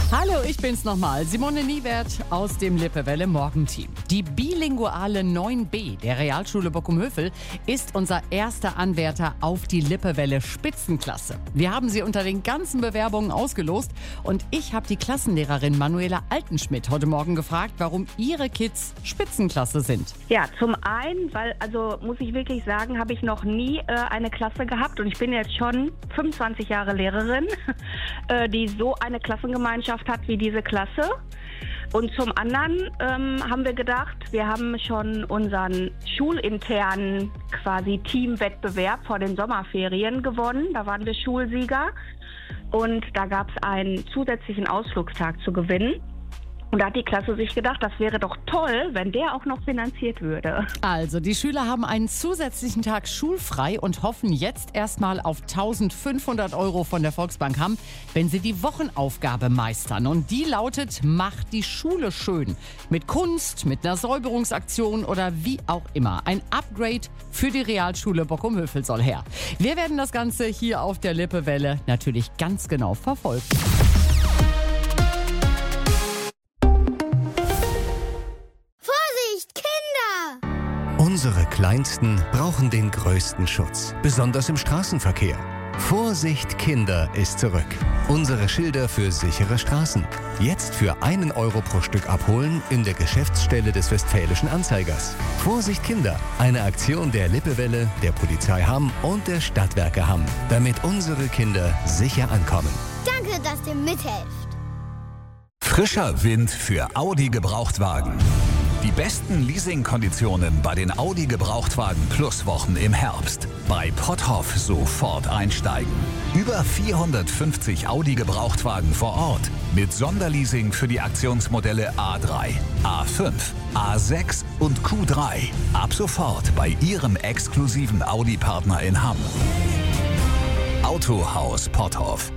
Hallo, ich bin's nochmal, Simone Niewert aus dem Lippewelle Morgenteam. Die bilinguale 9b der Realschule Bockumhövel ist unser erster Anwärter auf die Lippewelle Spitzenklasse. Wir haben sie unter den ganzen Bewerbungen ausgelost und ich habe die Klassenlehrerin Manuela Altenschmidt heute Morgen gefragt, warum ihre Kids Spitzenklasse sind. Ja, zum einen, weil, muss ich wirklich sagen, habe ich noch nie eine Klasse gehabt und ich bin jetzt schon 25 Jahre Lehrerin, die so eine Klassengemeinschaft hat wie diese Klasse. Und zum anderen haben wir gedacht, wir haben schon unseren schulinternen quasi Teamwettbewerb vor den Sommerferien gewonnen. Da waren wir Schulsieger und da gab es einen zusätzlichen Ausflugstag zu gewinnen. Und da hat die Klasse sich gedacht, das wäre doch toll, wenn der auch noch finanziert würde. Also, die Schüler haben einen zusätzlichen Tag schulfrei und hoffen jetzt erstmal auf 1.500 € von der Volksbank Hamm, wenn sie die Wochenaufgabe meistern. Und die lautet, macht die Schule schön. Mit Kunst, mit einer Säuberungsaktion oder wie auch immer. Ein Upgrade für die Realschule Bockumhövel soll her. Wir werden das Ganze hier auf der Lippewelle natürlich ganz genau verfolgen. Unsere Kleinsten brauchen den größten Schutz, besonders im Straßenverkehr. Vorsicht, Kinder ist zurück. Unsere Schilder für sichere Straßen. Jetzt für 1 € pro Stück abholen in der Geschäftsstelle des Westfälischen Anzeigers. Vorsicht, Kinder, eine Aktion der Lippewelle, der Polizei Hamm und der Stadtwerke Hamm, damit unsere Kinder sicher ankommen. Danke, dass ihr mithelft. Frischer Wind für Audi Gebrauchtwagen. Die besten Leasingkonditionen bei den Audi Gebrauchtwagen Plus Wochen im Herbst. Bei Potthoff sofort einsteigen. Über 450 Audi Gebrauchtwagen vor Ort. Mit Sonderleasing für die Aktionsmodelle A3, A5, A6 und Q3. Ab sofort bei Ihrem exklusiven Audi-Partner in Hamm. Autohaus Potthoff.